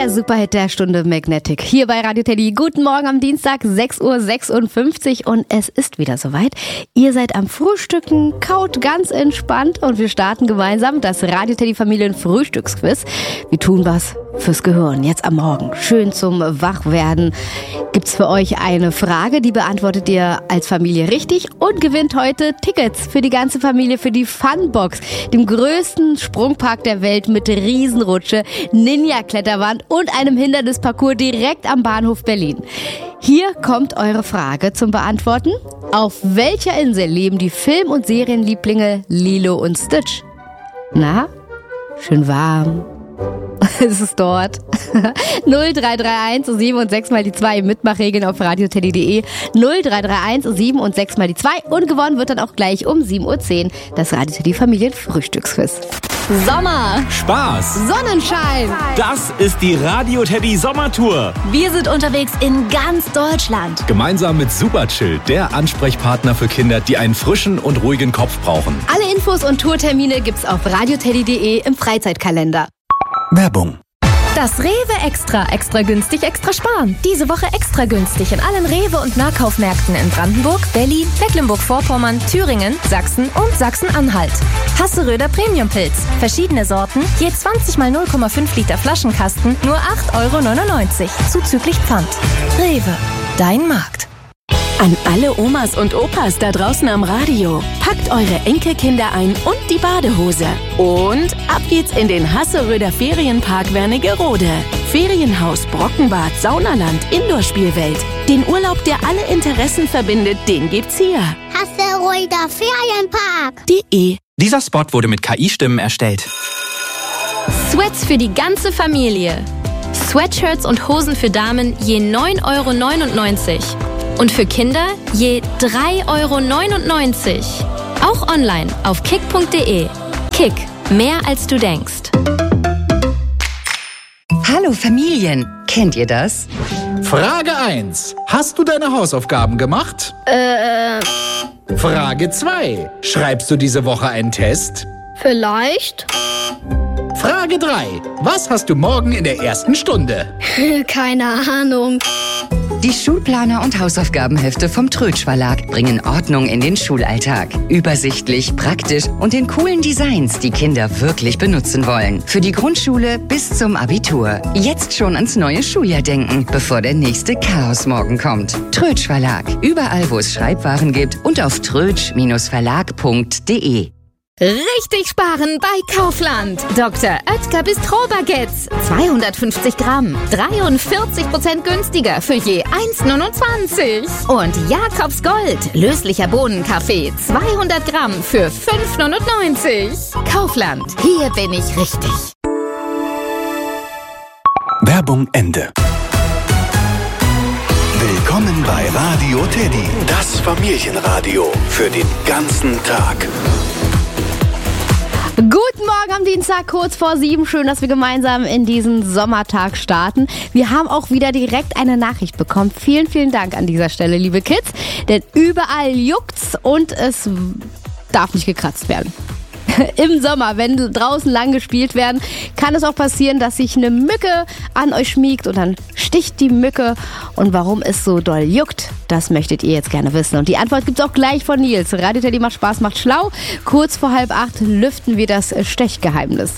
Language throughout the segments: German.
Der Superhit der Stunde Magnetic. Hier bei Radio Teddy. Guten Morgen am Dienstag, 6:56 Uhr und es ist wieder soweit. Ihr seid am Frühstücken, kaut ganz entspannt und wir starten gemeinsam das Radio Teddy Familien Frühstücksquiz. Wir tun was fürs Gehirn. Jetzt am Morgen. Schön zum Wachwerden. Gibt's für euch eine Frage, die beantwortet ihr als Familie richtig und gewinnt heute Tickets für die ganze Familie für die Funbox, dem größten Sprungpark der Welt mit Riesenrutsche, Ninja-Kletterwand und einem Hindernisparcours direkt am Bahnhof Berlin. Hier kommt eure Frage zum Beantworten. Auf welcher Insel leben die Film- und Serienlieblinge Lilo und Stitch? Na, schön warm. Es ist dort. 0331 7 und 6 mal die 2 Mitmachregeln auf radioteddy.de. 0331 7 und 6 mal die 2 und gewonnen wird dann auch gleich um 7:10 Uhr das Radio Teddy Familien Frühstücksquiz. Sommer, Spaß, Sonnenschein. Das ist die Radio Teddy Sommertour. Wir sind unterwegs in ganz Deutschland. Gemeinsam mit Superchill, der Ansprechpartner für Kinder, die einen frischen und ruhigen Kopf brauchen. Alle Infos und Tourtermine gibt's auf radioteddy.de im Freizeitkalender. Werbung. Das Rewe Extra. Extra günstig, extra sparen. Diese Woche extra günstig in allen Rewe- und Nahkaufmärkten in Brandenburg, Berlin, Mecklenburg-Vorpommern, Thüringen, Sachsen und Sachsen-Anhalt. Hasseröder Premiumpilz. Verschiedene Sorten, je 20 mal 0,5 Liter Flaschenkasten, nur 8,99 €. Zuzüglich Pfand. Rewe. Dein Markt. An alle Omas und Opas da draußen am Radio. Packt eure Enkelkinder ein und die Badehose. Und ab geht's in den Hasseröder Ferienpark Wernigerode. Ferienhaus, Brockenbad, Saunaland, Indoor-Spielwelt. Den Urlaub, der alle Interessen verbindet, den gibt's hier. Hasseröder Ferienpark.de. Dieser Spot wurde mit KI-Stimmen erstellt. Sweats für die ganze Familie. Sweatshirts und Hosen für Damen je 9,99 €. Und für Kinder je 3,99 €. Auch online auf kick.de. Kick, mehr als du denkst. Hallo Familien, kennt ihr das? Frage 1. Hast du deine Hausaufgaben gemacht? Frage 2. Schreibst du diese Woche einen Test? Vielleicht. Frage 3. Was hast du morgen in der ersten Stunde? Keine Ahnung. Die Schulplaner und Hausaufgabenhefte vom Trötsch Verlag bringen Ordnung in den Schulalltag. Übersichtlich, praktisch und in coolen Designs, die Kinder wirklich benutzen wollen. Für die Grundschule bis zum Abitur. Jetzt schon ans neue Schuljahr denken, bevor der nächste Chaosmorgen kommt. Trötsch Verlag. Überall, wo es Schreibwaren gibt und auf trötsch-verlag.de. Richtig sparen bei Kaufland. Dr. Oetker Bistro-Baguettes. 250 Gramm. 43% günstiger für je 1,29 €. Und Jakobs Gold. Löslicher Bohnenkaffee. 200 Gramm für 5,99 €. Kaufland. Hier bin ich richtig. Werbung Ende. Willkommen bei Radio Teddy, das Familienradio für den ganzen Tag. Guten Morgen am Dienstag, kurz vor 7. Schön, dass wir gemeinsam in diesen Sommertag starten. Wir haben auch wieder direkt eine Nachricht bekommen. Vielen, vielen Dank an dieser Stelle, liebe Kids. Denn überall juckt's und es darf nicht gekratzt werden. Im Sommer, wenn draußen lang gespielt werden, kann es auch passieren, dass sich eine Mücke an euch schmiegt und dann sticht die Mücke. Und warum es so doll juckt, das möchtet ihr jetzt gerne wissen. Und die Antwort gibt's auch gleich von Nils. Radio Teddy macht Spaß, macht schlau. Kurz vor 7:30 lüften wir das Stechgeheimnis.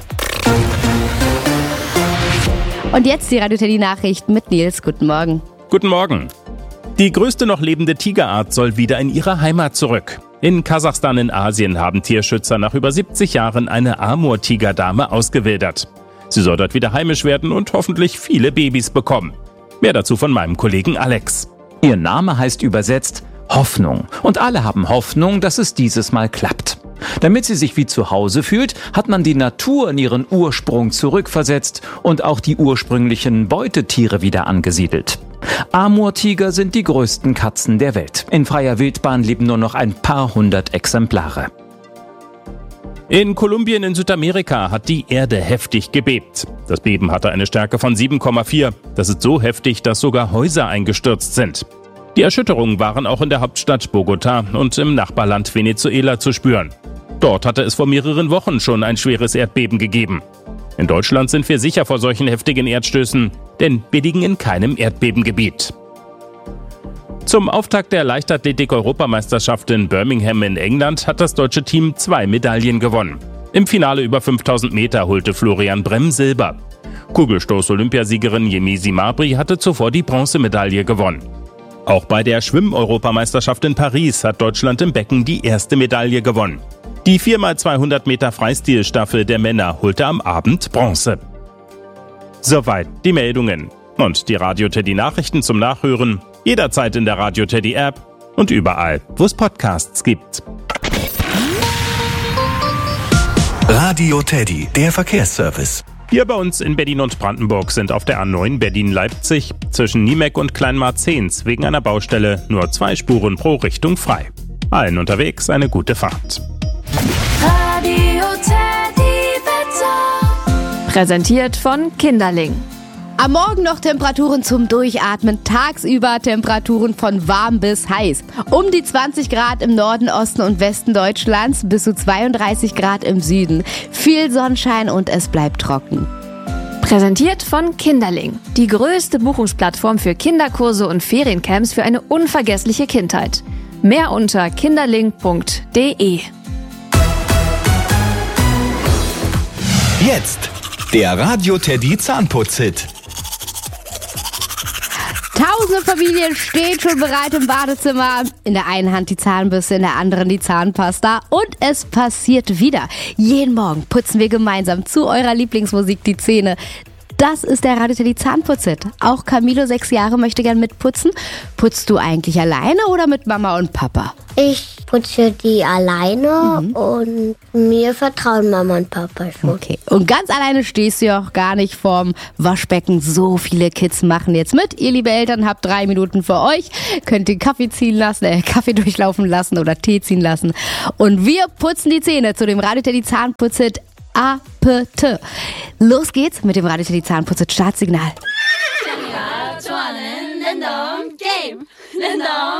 Und jetzt die Radio Teddy Nachricht mit Nils. Guten Morgen. Guten Morgen. Die größte noch lebende Tigerart soll wieder in ihre Heimat zurück. In Kasachstan in Asien haben Tierschützer nach über 70 Jahren eine Amur-Tigerdame ausgewildert. Sie soll dort wieder heimisch werden und hoffentlich viele Babys bekommen. Mehr dazu von meinem Kollegen Alex. Ihr Name heißt übersetzt Hoffnung. Und alle haben Hoffnung, dass es dieses Mal klappt. Damit sie sich wie zu Hause fühlt, hat man die Natur in ihren Ursprung zurückversetzt und auch die ursprünglichen Beutetiere wieder angesiedelt. Amur-Tiger sind die größten Katzen der Welt. In freier Wildbahn leben nur noch ein paar hundert Exemplare. In Kolumbien in Südamerika hat die Erde heftig gebebt. Das Beben hatte eine Stärke von 7,4. Das ist so heftig, dass sogar Häuser eingestürzt sind. Die Erschütterungen waren auch in der Hauptstadt Bogotá und im Nachbarland Venezuela zu spüren. Dort hatte es vor mehreren Wochen schon ein schweres Erdbeben gegeben. In Deutschland sind wir sicher vor solchen heftigen Erdstößen, denn wir liegen in keinem Erdbebengebiet. Zum Auftakt der Leichtathletik-Europameisterschaft in Birmingham in England hat das deutsche Team 2 Medaillen gewonnen. Im Finale über 5000 Meter holte Florian Bremm Silber. Kugelstoß-Olympiasiegerin Yemisi Mabry hatte zuvor die Bronzemedaille gewonnen. Auch bei der Schwimm-Europameisterschaft in Paris hat Deutschland im Becken die erste Medaille gewonnen. Die 4x200 Meter Freistilstaffel der Männer holte am Abend Bronze. Soweit die Meldungen. Und die Radio Teddy Nachrichten zum Nachhören jederzeit in der Radio Teddy App und überall, wo es Podcasts gibt. Radio Teddy, der Verkehrsservice. Hier bei uns in Berlin und Brandenburg sind auf der A9 Berlin-Leipzig zwischen Niemek und Kleinmarzehns wegen einer Baustelle nur 2 Spuren pro Richtung frei. Allen unterwegs eine gute Fahrt. Radio Teddy Wetter. Präsentiert von Kinderling. Am Morgen noch Temperaturen zum Durchatmen, tagsüber Temperaturen von warm bis heiß. Um die 20 Grad im Norden, Osten und Westen Deutschlands, bis zu 32 Grad im Süden. Viel Sonnenschein und es bleibt trocken. Präsentiert von Kinderling, die größte Buchungsplattform für Kinderkurse und Feriencamps für eine unvergessliche Kindheit. Mehr unter kinderling.de. Jetzt der Radio Teddy Zahnputz-Hit. Tausende Familien stehen schon bereit im Badezimmer. In der einen Hand die Zahnbürste, in der anderen die Zahnpasta. Und es passiert wieder. Jeden Morgen putzen wir gemeinsam zu eurer Lieblingsmusik die Zähne. Das ist der Radio Teddy Zahnputz-Hit. Auch Camilo, 6 Jahre, möchte gern mitputzen. Putzt du eigentlich alleine oder mit Mama und Papa? Ich putze die alleine und mir vertrauen Mama und Papa schon. Okay. Und ganz alleine stehst du ja auch gar nicht vorm Waschbecken. So viele Kids machen jetzt mit. Ihr, liebe Eltern, habt 3 Minuten für euch. Könnt den Kaffee Kaffee durchlaufen lassen oder Tee ziehen lassen. Und wir putzen die Zähne zu dem Radio Teddy Zahnputz-Hit APT. Los geht's mit dem Radio Teddy Zahnputz-Hit Startsignal.